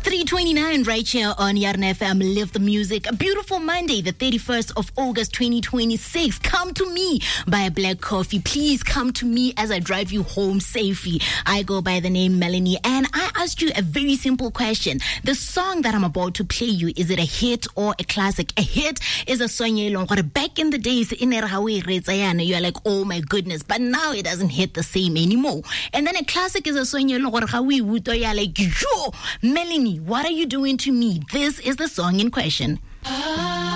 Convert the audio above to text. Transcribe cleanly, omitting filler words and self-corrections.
3:29 right here on Yarn FM. Live the music. A beautiful Monday, the 31st of August 2026. Come to me, buy a black coffee. Please come to me as I drive you home safely. I go by the name Melanie, and I asked you a very simple question. The song that I'm about to play you, is it a hit or a classic? A hit is a song back in the days you're like, oh my goodness, but now it doesn't hit the same anymore. And then a classic is a song you're like, yo, Melanie, what are you doing to me? This is the song in question.